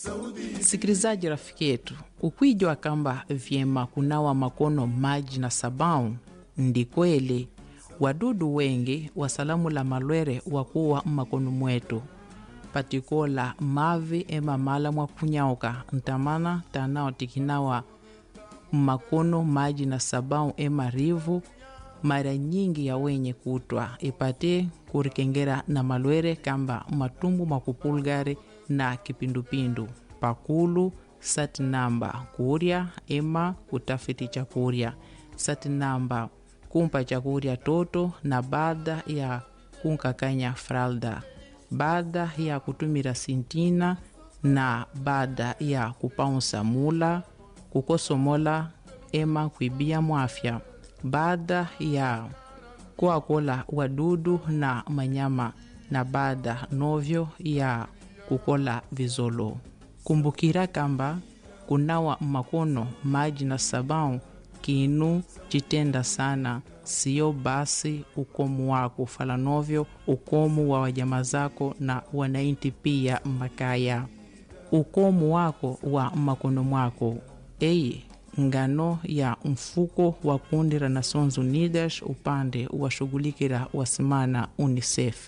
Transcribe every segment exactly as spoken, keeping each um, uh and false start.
Sikilizaji rafiki yetu, ukwijua kamba vyema kunawa makono maji na sabau, ndi kweli wadudu wengi wasalamu la malwere wakuwa makono mwetu. Patikola mavi ema mala mwa kunyauka, ntamana tanao tikinawa makono maji na sabau ema rivu, mara nyingi ya wenye kutwa ipate kurikengera na malwere kamba matumbu makupulgari na kipindupindu. Pakulu sati namba kuria ema kutafiti chakuria, sati namba kumpa chakuria toto na baada ya kunkakanya fralda, baada ya kutumira sintina na baada ya kupaunsa mula, kukosomola ema kuibia mwafya, baada ya kuakola wadudu na manyama na baada novyo ya kukola vizolo. Kumbukira kamba kunawa makono maji na sabau kinu chitenda sana, sio basi ukomu wako falanovyo ukomu wa wajama zako na wanainti pia makaya. Ukomu wako wa makono mwako. Eye, ngano ya mfuko wa kundi la Nations Unidas upande wa shugulikira wasimana UNICEF.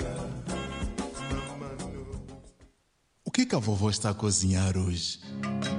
O que que a vovó está a cozinhar hoje?